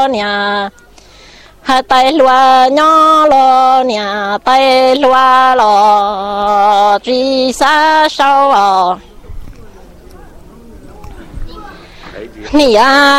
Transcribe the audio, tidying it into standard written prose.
nè hai tay lúa nhỏ lo nè tay lúa lo chỉ xa sau nè